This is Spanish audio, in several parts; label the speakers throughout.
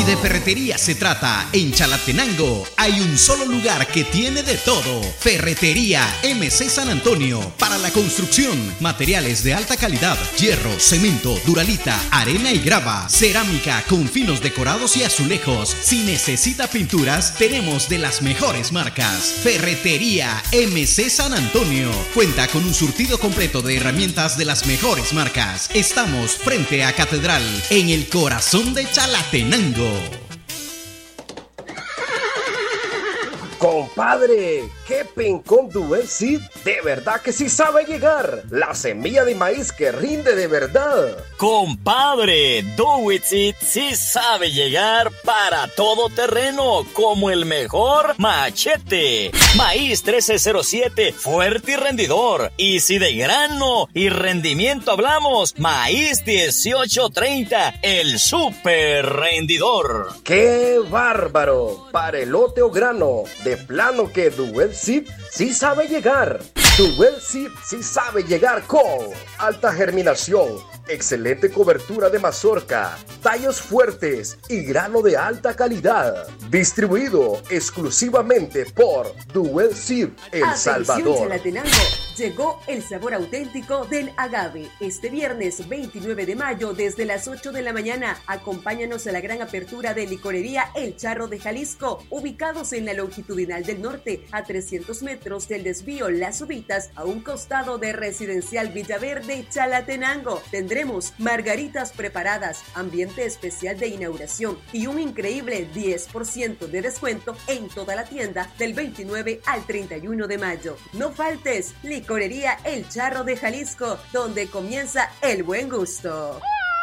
Speaker 1: de ferretería se trata, en Chalatenango hay un solo lugar que tiene de todo. Ferretería MC San Antonio. Para la construcción, materiales de alta calidad, hierro, cemento, duralita, arena y grava, cerámica con finos decorados y azulejos. Si necesita pinturas, tenemos de las mejores marcas. Ferretería MC San Antonio. Cuenta con un surtido completo de herramientas de las mejores marcas. Estamos frente a Catedral, en el corazón de Chalatenango.
Speaker 2: Compadre, qué pencón Duel Seed, de verdad que sí sabe llegar. La semilla de maíz que rinde de verdad.
Speaker 3: Compadre, Duel Seed sí sabe llegar para todo terreno, como el mejor machete. Maíz 1307, fuerte y rendidor. Y si de grano y rendimiento hablamos, maíz 1830, el super rendidor.
Speaker 2: ¡Qué bárbaro! Para elote o grano, de plano que Duel Seed sí sabe llegar. Duel Seed sí sabe llegar con alta germinación, excelente cobertura de mazorca, tallos fuertes y grano de alta calidad. Distribuido exclusivamente por Duel Seed El Salvador.
Speaker 4: Chalatenango, llegó el sabor auténtico del agave. Este viernes 29 de mayo desde las 8 de la mañana, acompáñanos a la gran apertura de Licorería El Charro de Jalisco, ubicados en la longitudinal del norte, a 300 metros del desvío Las Ubitas, a un costado de Residencial Villaverde, Chalatenango. Tendremos margaritas preparadas, ambiente especial de inauguración y un increíble 10% de descuento en toda la tienda del 29 al 31 de mayo. No faltes, Licorería El Charro de Jalisco, donde comienza el buen gusto.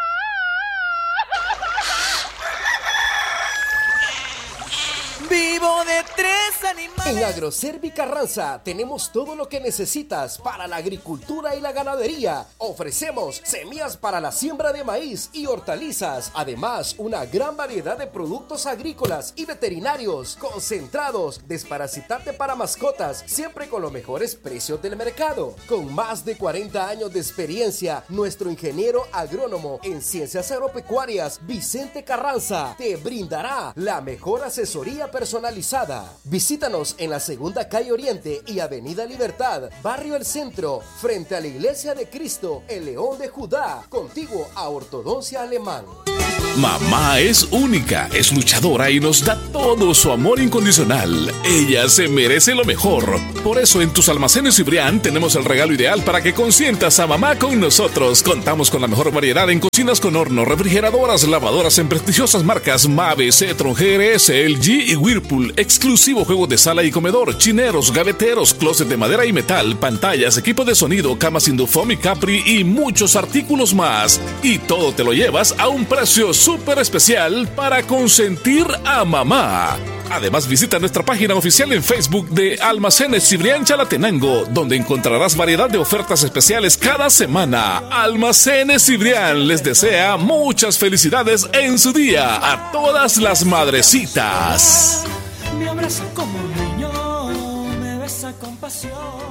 Speaker 5: Vivo de tres animales.
Speaker 6: En Agroservi Carranza tenemos todo lo que necesitas para la agricultura y la ganadería. Ofrecemos semillas para la siembra de maíz y hortalizas. Además, una gran variedad de productos agrícolas y veterinarios, concentrados, desparasitante para mascotas, siempre con los mejores precios del mercado. Con más de 40 años de experiencia, nuestro ingeniero agrónomo en ciencias agropecuarias, Vicente Carranza, te brindará la mejor asesoría personalizada. Visítanos en la Segunda Calle Oriente y Avenida Libertad, Barrio El Centro, frente a la Iglesia de Cristo, el León de Judá, contiguo a Ortodoncia Alemán.
Speaker 7: Mamá es única, es luchadora y nos da todo su amor incondicional. Ella se merece lo mejor. Por eso en tus almacenes Cibrián tenemos el regalo ideal para que consientas a mamá con nosotros. Contamos con la mejor variedad en cocinas con horno, refrigeradoras, lavadoras en prestigiosas marcas Mave, Cetron, GRS, LG y Whirlpool. Exclusivo juego de sala y comedor, chineros, gaveteros, closet de madera y metal, pantallas, equipo de sonido, camas Indufom y Capri y muchos artículos más. Y todo te lo llevas a un precio súper especial para consentir a mamá. Además, visita nuestra página oficial en Facebook de Almacenes Cibrián Chalatenango, donde encontrarás variedad de ofertas especiales cada semana. Almacenes Cibrián les desea muchas felicidades en su día a todas las madrecitas.
Speaker 5: Me abraza como un niño, me besa con pasión.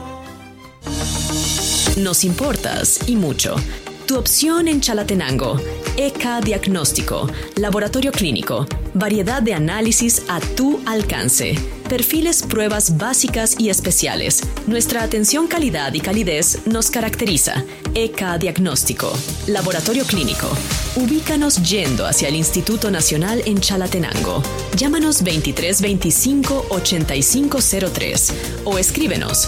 Speaker 8: Nos importas y mucho. Tu opción en Chalatenango. ECA Diagnóstico, Laboratorio Clínico, variedad de análisis a tu alcance, perfiles, pruebas básicas y especiales. Nuestra atención, calidad y calidez nos caracteriza. ECA Diagnóstico, Laboratorio Clínico. Ubícanos yendo hacia el Instituto Nacional en Chalatenango. Llámanos 2325-8503 o escríbenos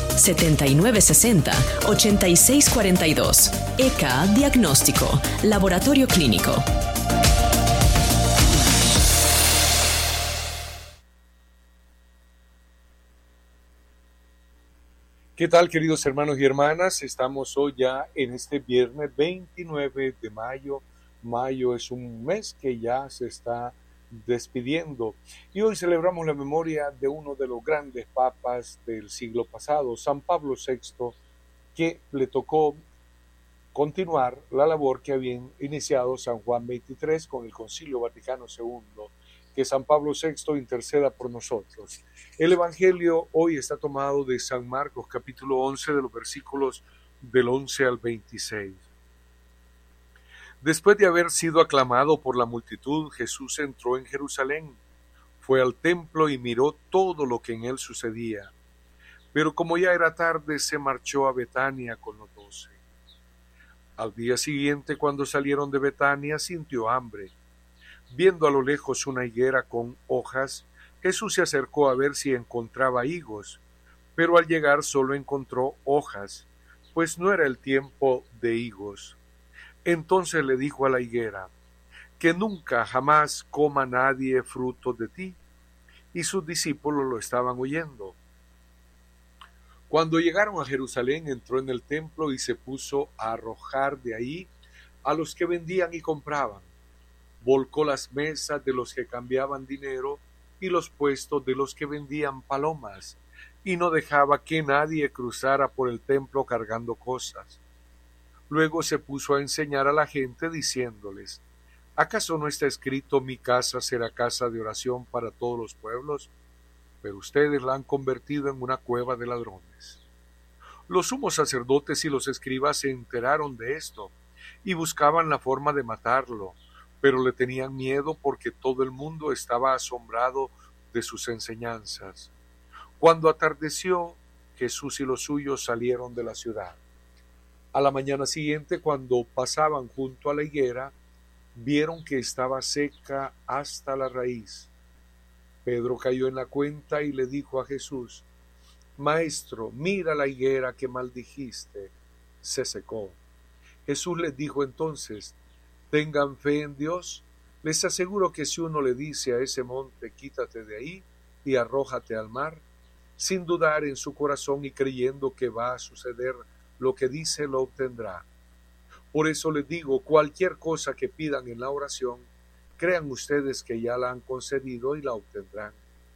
Speaker 8: 7960-8642. ECA Diagnóstico, Laboratorio Clínico.
Speaker 9: ¿Qué tal, queridos hermanos y hermanas? Estamos hoy ya en este viernes 29 de mayo. Mayo es un mes que ya se está despidiendo y hoy celebramos la memoria de uno de los grandes papas del siglo pasado, San Pablo VI, que le tocó continuar la labor que había iniciado San Juan XXIII con el Concilio Vaticano II. Que San Pablo VI interceda por nosotros. El Evangelio hoy está tomado de San Marcos, capítulo 11, de los versículos del 11 al 26. Después de haber sido aclamado por la multitud, Jesús entró en Jerusalén, fue al templo y miró todo lo que en él sucedía. Pero como ya era tarde, se marchó a Betania con los 12. Al día siguiente, cuando salieron de Betania, sintió hambre. Viendo a lo lejos una higuera con hojas, Jesús se acercó a ver si encontraba higos, pero al llegar solo encontró hojas, pues no era el tiempo de higos. Entonces le dijo a la higuera, que nunca jamás coma nadie fruto de ti. Y sus discípulos lo estaban oyendo. Cuando llegaron a Jerusalén, entró en el templo y se puso a arrojar de ahí a los que vendían y compraban. Volcó las mesas de los que cambiaban dinero y los puestos de los que vendían palomas, y no dejaba que nadie cruzara por el templo cargando cosas. Luego se puso a enseñar a la gente diciéndoles, ¿acaso no está escrito mi casa será casa de oración para todos los pueblos? Pero ustedes la han convertido en una cueva de ladrones. Los sumos sacerdotes y los escribas se enteraron de esto y buscaban la forma de matarlo, pero le tenían miedo porque todo el mundo estaba asombrado de sus enseñanzas. Cuando atardeció, Jesús y los suyos salieron de la ciudad. A la mañana siguiente, cuando pasaban junto a la higuera, vieron que estaba seca hasta la raíz. Pedro cayó en la cuenta y le dijo a Jesús, Maestro, mira la higuera que maldijiste, se secó. Jesús les dijo entonces, tengan fe en Dios. Les aseguro que si uno le dice a ese monte, quítate de ahí y arrójate al mar, sin dudar en su corazón y creyendo que va a suceder lo que dice, lo obtendrá. Por eso les digo, cualquier cosa que pidan en la oración, crean ustedes que ya la han concedido y la obtendrán.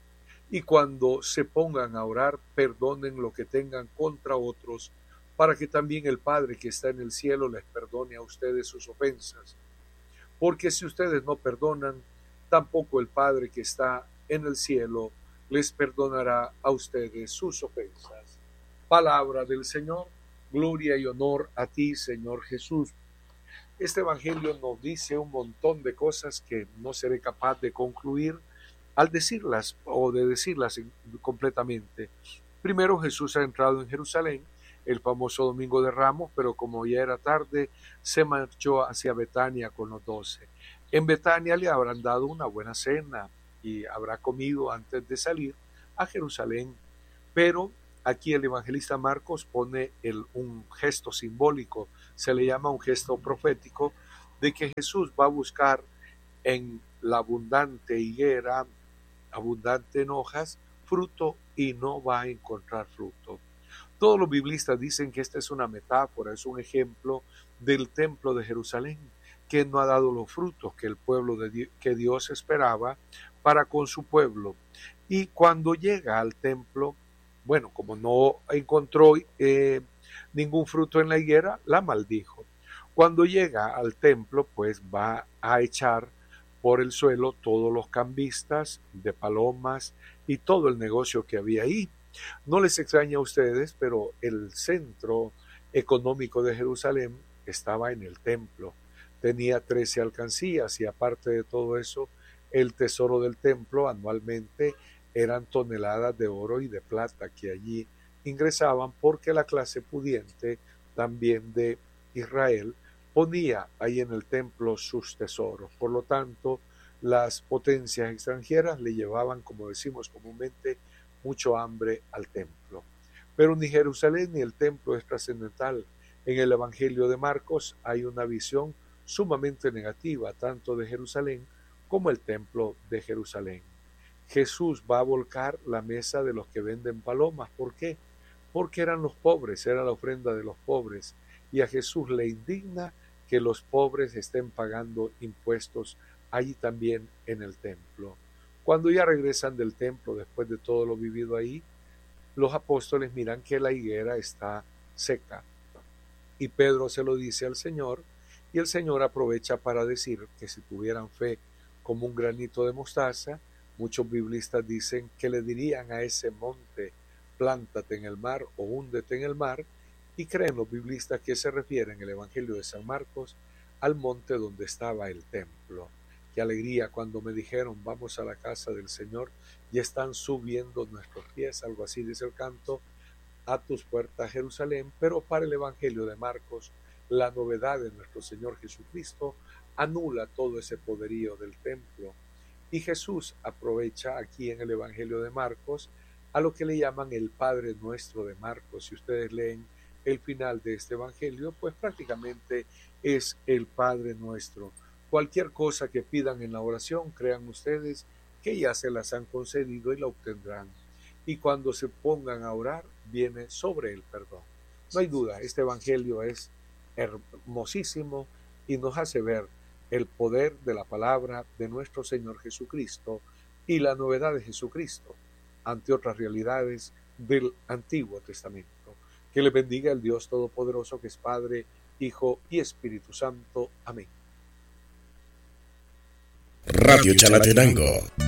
Speaker 9: Y cuando se pongan a orar, perdonen lo que tengan contra otros, para que también el Padre que está en el cielo les perdone a ustedes sus ofensas. Porque si ustedes no perdonan, tampoco el Padre que está en el cielo les perdonará a ustedes sus ofensas. Palabra del Señor. Gloria y honor a ti, Señor Jesús. Este evangelio nos dice un montón de cosas que no seré capaz de concluir al decirlas o de decirlas completamente. Primero, Jesús ha entrado en Jerusalén, el famoso Domingo de Ramos, pero como ya era tarde, se marchó hacia Betania con los 12. En Betania le habrán dado una buena cena y habrá comido antes de salir a Jerusalén, pero aquí el evangelista Marcos pone un gesto simbólico, se le llama un gesto profético, de que Jesús va a buscar en la abundante higuera, abundante en hojas, fruto y no va a encontrar fruto. Todos los biblistas dicen que esta es una metáfora, es un ejemplo del templo de Jerusalén, que no ha dado los frutos que el pueblo que Dios esperaba para con su pueblo. Y cuando llega al templo, bueno, como no encontró ningún fruto en la higuera, la maldijo. Cuando llega al templo, pues va a echar por el suelo todos los cambistas de palomas y todo el negocio que había ahí. No les extraña a ustedes, pero el centro económico de Jerusalén estaba en el templo. Tenía 13 alcancías y aparte de todo eso, el tesoro del templo anualmente eran toneladas de oro y de plata que allí ingresaban porque la clase pudiente también de Israel ponía ahí en el templo sus tesoros. Por lo tanto, las potencias extranjeras le llevaban, como decimos comúnmente, mucho hambre al templo. Pero ni Jerusalén ni el templo es trascendental. En el Evangelio de Marcos hay una visión sumamente negativa, tanto de Jerusalén como el templo de Jerusalén. Jesús va a volcar la mesa de los que venden palomas. ¿Por qué? Porque eran los pobres, era la ofrenda de los pobres. Y a Jesús le indigna que los pobres estén pagando impuestos allí también en el templo. Cuando ya regresan del templo, después de todo lo vivido ahí, los apóstoles miran que la higuera está seca. Y Pedro se lo dice al Señor, y el Señor aprovecha para decir que si tuvieran fe como un granito de mostaza, muchos biblistas dicen que le dirían a ese monte, plántate en el mar o húndete en el mar, y creen los biblistas que se refiere en el Evangelio de San Marcos al monte donde estaba el templo. Qué alegría cuando me dijeron, vamos a la casa del Señor y están subiendo nuestros pies, algo así dice el canto, a tus puertas, Jerusalén. Pero para el Evangelio de Marcos, la novedad de nuestro Señor Jesucristo anula todo ese poderío del templo. Y Jesús aprovecha aquí en el Evangelio de Marcos a lo que le llaman el Padre Nuestro de Marcos. Si ustedes leen el final de este Evangelio, pues prácticamente es el Padre Nuestro. Cualquier cosa que pidan en la oración, crean ustedes que ya se las han concedido y la obtendrán. Y cuando se pongan a orar, viene sobre el perdón. No hay duda, este Evangelio es hermosísimo y nos hace ver el poder de la palabra de nuestro Señor Jesucristo y la novedad de Jesucristo ante otras realidades del Antiguo Testamento. Que le bendiga el Dios Todopoderoso, que es Padre, Hijo y Espíritu Santo. Amén.
Speaker 10: Radio Chalatenango.